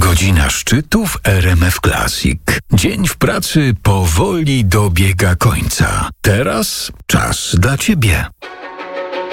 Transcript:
Godzina szczytu w RMF Classic. Dzień w pracy powoli dobiega końca. Teraz czas dla Ciebie.